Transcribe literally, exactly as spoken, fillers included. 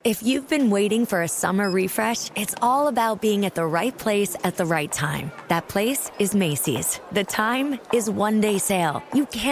If you've been waiting for a summer refresh, it's all about being at the right place at the right time. That place is Macy's. The time is one day sale. You can't